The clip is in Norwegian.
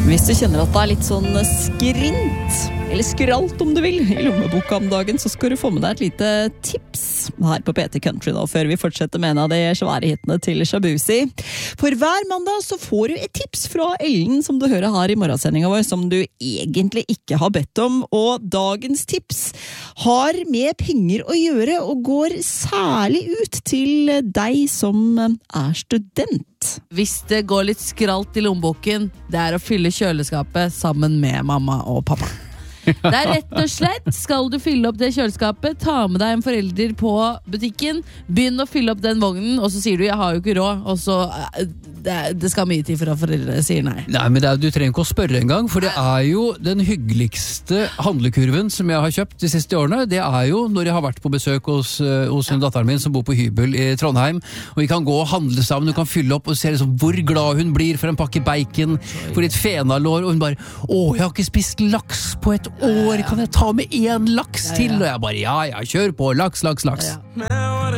Hvis du kjenner at det litt sånn skrint, eller skralt om du vil, I lommeboka om dagen, så skal du få med deg et lite tips her på PT Country nå, før vi fortsetter med en av de svære hittene til Shabuzi. For hver mandag så får du et tips fra Ellen, som du hører her I morgensendingen vår, som du egentlig ikke har bedt om, og dagens tips har med penger å gjøre, og går særlig ut til deg som student. Hvis det går litt skralt I lommeboken, det å fylle kjøleskapet sammen med mamma og pappa. Det rett og slett, skal du fylle opp det kjøleskapet, ta med deg en forelder på butikken, begynn å fylle opp den vognen, og så sier du, jeg har jo ikke råd, og så det skal mye tid for at foreldre sier nei. Nei, men du trenger ikke å spørre en gang, for det jo den hyggeligste handlekurven som jeg har kjøpt de siste årene, det jo når jeg har vært på besøk hos en datteren min som bor på hybel I Trondheim, og vi kan gå og handle sammen, du kan fylle opp og se liksom hvor glad hun blir for en pakke bacon, for litt fenalår, og hun bare, jeg har ikke spist laks på et år, kan jeg ta med en laks til? Og jeg bare, ja, kjør på, laks. Ja.